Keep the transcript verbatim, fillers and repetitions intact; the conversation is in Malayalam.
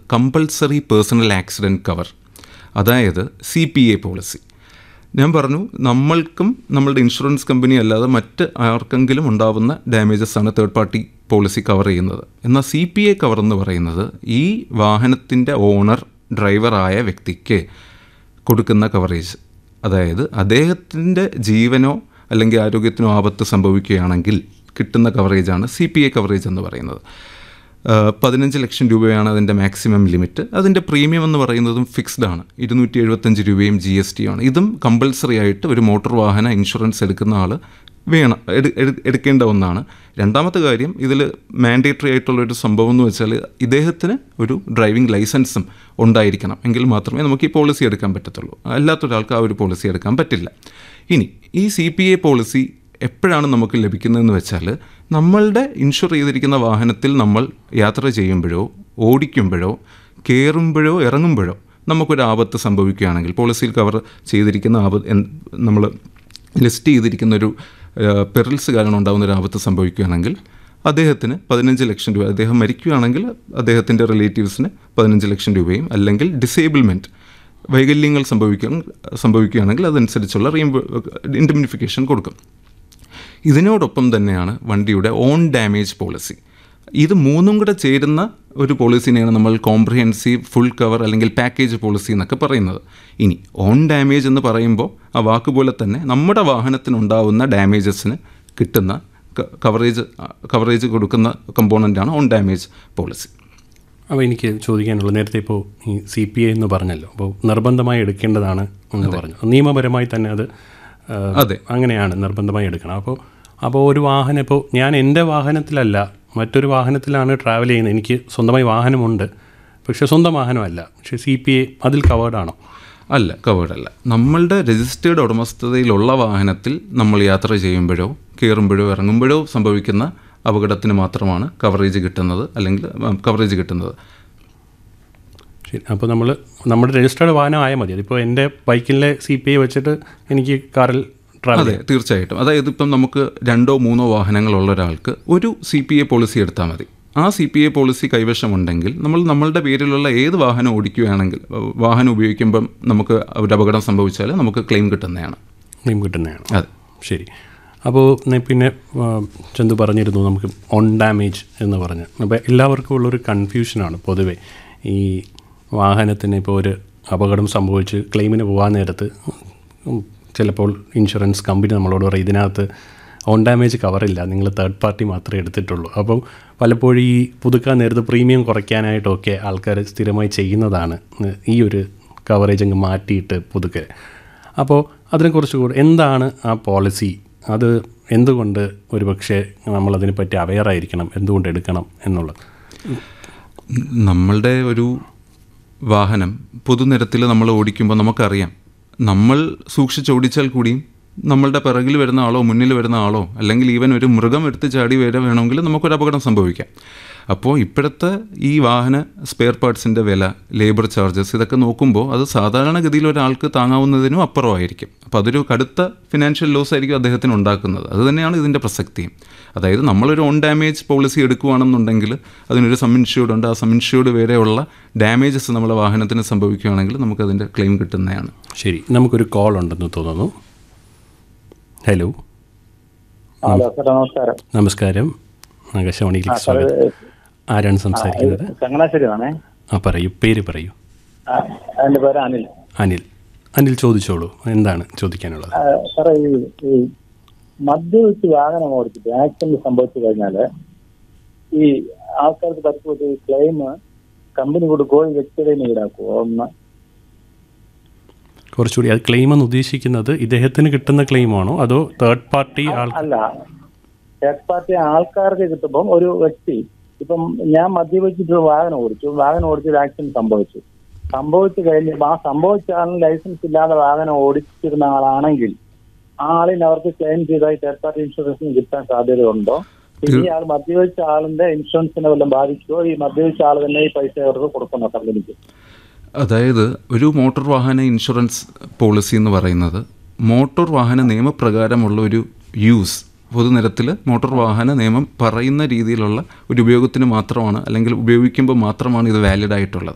കമ്പൾസറി പേഴ്സണൽ ആക്സിഡൻറ്റ് കവർ, അതായത് സി പി എ പോളിസി. ഞാൻ പറഞ്ഞു, നമ്മൾക്കും നമ്മളുടെ ഇൻഷുറൻസ് കമ്പനി അല്ലാതെ മറ്റ് ആർക്കെങ്കിലും ഉണ്ടാവുന്ന ഡാമേജസ് ആണ് തേർഡ് പാർട്ടി പോളിസി കവർ ചെയ്യുന്നത്. എന്നാൽ സി പി എ കവർ എന്ന് പറയുന്നത് ഈ വാഹനത്തിൻ്റെ ഓണർ ഡ്രൈവറായ വ്യക്തിക്ക് കൊടുക്കുന്ന കവറേജ്. അതായത് അദ്ദേഹത്തിൻ്റെ ജീവനോ അല്ലെങ്കിൽ ആരോഗ്യത്തിനോ ആപത്ത് സംഭവിക്കുകയാണെങ്കിൽ കിട്ടുന്ന കവറേജാണ് സി പി എ കവറേജ് എന്ന് പറയുന്നത്. പതിനഞ്ച് ലക്ഷം രൂപയാണ് അതിൻ്റെ മാക്സിമം ലിമിറ്റ്. അതിൻ്റെ പ്രീമിയം എന്ന് പറയുന്നതും ഫിക്സ്ഡ് ആണ്, ഇരുന്നൂറ്റി എഴുപത്തഞ്ച് രൂപയും ജി എസ് ടി ആണ്. ഇതും കമ്പൾസറി ആയിട്ട് ഒരു മോട്ടോർ വാഹന ഇൻഷുറൻസ് എടുക്കുന്ന ആൾ വേണം, എടുക്കേണ്ട ഒന്നാണ്. രണ്ടാമത്തെ കാര്യം, ഇതിൽ മാൻഡേറ്ററി ആയിട്ടുള്ളൊരു സംഭവം എന്ന് വെച്ചാൽ ഇദ്ദേഹത്തിന് ഒരു ഡ്രൈവിംഗ് ലൈസൻസും ഉണ്ടായിരിക്കണം, എങ്കിൽ മാത്രമേ നമുക്ക് ഈ പോളിസി എടുക്കാൻ പറ്റത്തുള്ളൂ. അല്ലാത്തൊരാൾക്ക് ആ ഒരു പോളിസി എടുക്കാൻ പറ്റില്ല. ഇനി ഈ സി പി എ പോളിസി എപ്പോഴാണ് നമുക്ക് ലഭിക്കുന്നതെന്ന് വെച്ചാൽ, നമ്മളുടെ ഇൻഷുർ ചെയ്തിരിക്കുന്ന വാഹനത്തിൽ നമ്മൾ യാത്ര ചെയ്യുമ്പോഴോ ഓടിക്കുമ്പോഴോ കയറുമ്പോഴോ ഇറങ്ങുമ്പോഴോ നമുക്കൊരു ആപത്ത് സംഭവിക്കുകയാണെങ്കിൽ, പോളിസിയിൽ കവർ ചെയ്തിരിക്കുന്ന ആപത്ത് നമ്മൾ ലിസ്റ്റ് ചെയ്തിരിക്കുന്നൊരു പെറിൽസ് കാരണം ഉണ്ടാകുന്ന ഒരു ആപത്ത് സംഭവിക്കുകയാണെങ്കിൽ അദ്ദേഹത്തിന് പതിനഞ്ച് ലക്ഷം രൂപ, അദ്ദേഹം മരിക്കുകയാണെങ്കിൽ അദ്ദേഹത്തിൻ്റെ റിലേറ്റീവ്സിന് പതിനഞ്ച് ലക്ഷം രൂപയും, അല്ലെങ്കിൽ ഡിസേബിൾമെൻറ്റ് വൈകല്യങ്ങൾ സംഭവിക്കുക സംഭവിക്കുകയാണെങ്കിൽ അതനുസരിച്ചുള്ള റീഇംബ ഇൻഡെംനിഫിക്കേഷൻ കൊടുക്കും. ഇതിനോടൊപ്പം തന്നെയാണ് വണ്ടിയുടെ ഓൺ ഡാമേജ് പോളിസി. ഇത് മൂന്നും കൂടെ ചേരുന്ന ഒരു പോളിസിനെയാണ് നമ്മൾ കോംപ്രിഹെൻസീവ് ഫുൾ കവർ അല്ലെങ്കിൽ പാക്കേജ് പോളിസി എന്നൊക്കെ പറയുന്നത്. ഇനി ഓൺ ഡാമേജ് എന്ന് പറയുമ്പോൾ ആ വാക്കുപോലെ തന്നെ നമ്മുടെ വാഹനത്തിനുണ്ടാവുന്ന ഡാമേജസിന് കിട്ടുന്ന കവറേജ് കവറേജ് കൊടുക്കുന്ന കമ്പോണൻ്റാണ് ഓൺ ഡാമേജ് പോളിസി. അപ്പോൾ എനിക്ക് ചോദിക്കാനുള്ളത്, നേരത്തെ ഇപ്പോൾ ഈ സി പി ഐ എന്ന് പറഞ്ഞല്ലോ, അപ്പോൾ നിർബന്ധമായി എടുക്കേണ്ടതാണ് എന്ന് പറഞ്ഞു. നിയമപരമായി തന്നെ അത് അതെ അങ്ങനെയാണ്, നിർബന്ധമായി എടുക്കണം. അപ്പോൾ അപ്പോൾ ഒരു വാഹനം, ഇപ്പോൾ ഞാൻ എൻ്റെ വാഹനത്തിലല്ല മറ്റൊരു വാഹനത്തിലാണ് ട്രാവൽ ചെയ്യുന്നത്, എനിക്ക് സ്വന്തമായി വാഹനമുണ്ട്, പക്ഷേ സ്വന്തം വാഹനമല്ല, പക്ഷേ സി പി ഐ അതിൽ കവേർഡാണോ? അല്ല, കവേർഡല്ല. നമ്മളുടെ രജിസ്റ്റേർഡ് ഉടമസ്ഥതയിലുള്ള വാഹനത്തിൽ നമ്മൾ യാത്ര ചെയ്യുമ്പോഴോ കയറുമ്പോഴോ ഇറങ്ങുമ്പോഴോ സംഭവിക്കുന്ന അപകടത്തിന് മാത്രമാണ് കവറേജ് കിട്ടുന്നത്, അല്ലെങ്കിൽ കവറേജ് കിട്ടുന്നത്. ശരി. അപ്പോൾ നമ്മൾ നമ്മുടെ രജിസ്റ്റേർഡ് വാഹനം ആയാൽ മതി. അതിപ്പോൾ എൻ്റെ ബൈക്കിലെ സി പി ഐ വെച്ചിട്ട് എനിക്ക് കാറിൽ ട്രാവൽ അതെ, തീർച്ചയായിട്ടും. അതായത് ഇപ്പം നമുക്ക് രണ്ടോ മൂന്നോ വാഹനങ്ങളുള്ള ഒരാൾക്ക് ഒരു സി പി ഐ പോളിസി എടുത്താൽ മതി. ആ സി പി ഐ പോളിസി കൈവശമുണ്ടെങ്കിൽ നമ്മൾ നമ്മളുടെ പേരിലുള്ള ഏത് വാഹനം ഓടിക്കുകയാണെങ്കിൽ, വാഹനം ഉപയോഗിക്കുമ്പം നമുക്ക് ഒരു അപകടം സംഭവിച്ചാൽ നമുക്ക് ക്ലെയിം കിട്ടുന്നതാണ്. ക്ലെയിം കിട്ടുന്നതാണ് അതെ, ശരി. അപ്പോൾ പിന്നെ ചന്തു പറഞ്ഞിരുന്നു നമുക്ക് ഓൺ ഡാമേജ് എന്ന് പറഞ്ഞ്. അപ്പോൾ എല്ലാവർക്കും ഉള്ളൊരു കൺഫ്യൂഷനാണ് പൊതുവെ. ഈ വാഹനത്തിന് ഇപ്പോൾ ഒരു അപകടം സംഭവിച്ച് ക്ലെയിമിന് പോകാൻ നേരത്ത് ചിലപ്പോൾ ഇൻഷുറൻസ് കമ്പനി നമ്മളോട് പറയും ഇതിനകത്ത് ഓൺ ഡാമേജ് കവറില്ല, നിങ്ങൾ തേർഡ് പാർട്ടി മാത്രമേ എടുത്തിട്ടുള്ളൂ. അപ്പോൾ പലപ്പോഴും ഈ പുതുക്കാൻ നേരത്ത് പ്രീമിയം കുറയ്ക്കാനായിട്ടൊക്കെ ആൾക്കാർ സ്ഥിരമായി ചെയ്യുന്നതാണ് ഈ ഒരു കവറേജ് അങ്ങ് മാറ്റിയിട്ട് പുതുക്കൽ. അപ്പോൾ അതിനെക്കുറിച്ച് കൂടെ എന്താണ് ആ പോളിസി, അത് എന്തുകൊണ്ട് ഒരുപക്ഷെ നമ്മളതിനെപ്പറ്റി അവെയറായിരിക്കണം, എന്തുകൊണ്ട് എടുക്കണം എന്നുള്ളത്. നമ്മളുടെ ഒരു വാഹനം പൊതുനിരത്തിൽ നമ്മൾ ഓടിക്കുമ്പോൾ നമുക്കറിയാം, നമ്മൾ സൂക്ഷിച്ചോടിച്ചാൽ കൂടിയും നമ്മളുടെ പിറകിൽ വരുന്ന ആളോ മുന്നിൽ വരുന്ന ആളോ അല്ലെങ്കിൽ ഈവൻ ഒരു മൃഗം എടുത്ത് ചാടി വരെ വേണമെങ്കിൽ നമുക്കൊരു അപകടം സംഭവിക്കാം. അപ്പോൾ ഇപ്പോഴത്തെ ഈ വാഹന സ്പെയർ പാർട്സിൻ്റെ വില, ലേബർ ചാർജസ്, ഇതൊക്കെ നോക്കുമ്പോൾ അത് സാധാരണഗതിയിൽ ഒരാൾക്ക് താങ്ങാവുന്നതിനും അപ്പുറമായിരിക്കും. അപ്പോൾ അതൊരു കടുത്ത ഫിനാൻഷ്യൽ ലോസ് ആയിരിക്കും അദ്ദേഹത്തിന് ഉണ്ടാക്കുന്നത്. അത് തന്നെയാണ് ഇതിൻ്റെ പ്രസക്തിയും. അതായത് നമ്മളൊരു ഓൺ ഡാമേജ് പോളിസി എടുക്കുകയാണെന്നുണ്ടെങ്കിൽ അതിനൊരു സം ഇൻഷ്യൂർഡ് ഉണ്ട്. ആ സം ഇൻഷ്യൂർഡ് വരെയുള്ള ഡാമേജസ് നമ്മുടെ വാഹനത്തിന് സംഭവിക്കുകയാണെങ്കിൽ നമുക്കതിൻ്റെ ക്ലെയിം കിട്ടുന്നതാണ്. ശരി, നമുക്കൊരു കോൾ ഉണ്ടെന്ന് തോന്നുന്നു. ഹലോ. ഹലോ സാർ, നമസ്കാരം. നമസ്കാരം, ആകാശവാണിയിലേക്ക് സ്വാഗതം. ആരാണ് സംസാരിക്കുന്നത്? ചങ്ങനാശ്ശേരിയാണേ. ആ പറയൂ, പേര് പറയൂ. എൻ്റെ പേര് അനിൽ. അനിൽ അനിൽ ചോദിച്ചോളൂ, എന്താണ് ചോദിക്കാനുള്ളത്? സാറേ, ഈ മദ്യപിച്ച് വാഹനം ഓടിച്ചിട്ട് ആക്സിഡന്റ് സംഭവിച്ചു കഴിഞ്ഞാൽ ഈ ആൾക്കാർക്ക് പറ്റുന്ന ക്ലെയിം കമ്പനി കൊടുക്കുകയോ വ്യക്തിയുടെ ഈടാക്കുമോ? ഒന്ന് കുറച്ചുകൂടി അത് ക്ലെയിം എന്ന് ഉദ്ദേശിക്കുന്നത് ഇദ്ദേഹത്തിന് കിട്ടുന്ന ക്ലെയിമാണോ അതോ തേർഡ് പാർട്ടി? അല്ല, തേർഡ് പാർട്ടി ആൾക്കാർക്ക് കിട്ടുമ്പം ഒരു വ്യക്തി, ഇപ്പം ഞാൻ മദ്യപിച്ചിട്ട് വാഹനം ഓടിച്ചു, വാഹനം ഓടിച്ചൊരു ആക്സിഡന്റ് സംഭവിച്ചു സംഭവിച്ചു കഴിഞ്ഞപ്പോൾ ആ സംഭവിച്ച ആളിന് ലൈസൻസ് ഇല്ലാതെ വാഹനം ഓടിച്ചിരുന്ന ആളാണെങ്കിൽ ആ ആളിന് അവർക്ക് ക്ലെയിം ചെയ്തായി തേർഡ് പാർട്ടി ഇൻഷുറൻസിന് കിട്ടാൻ സാധ്യതയുണ്ടോ? ഈ ആൾ മദ്യപിച്ച ആളിന്റെ ഇൻഷുറൻസിനെ വല്ലതും ബാധിക്കുമോ? ഈ മദ്യപിച്ച ആൾ തന്നെ ഈ പൈസ അവർക്ക് കൊടുക്കുന്നോ കമ്പനിക്ക്? അതായത് ഒരു മോട്ടോർ വാഹന ഇൻഷുറൻസ് പോളിസി എന്ന് പറയുന്നത് മോട്ടോർ വാഹന നിയമപ്രകാരമുള്ള ഒരു യൂസ്, പൊതുനിരത്തിൽ മോട്ടോർ വാഹന നിയമം പറയുന്ന രീതിയിലുള്ള ഒരു ഉപയോഗത്തിന് മാത്രമാണ്, അല്ലെങ്കിൽ ഉപയോഗിക്കുമ്പോൾ മാത്രമാണ് ഇത് വാലിഡ് ആയിട്ടുള്ളത്.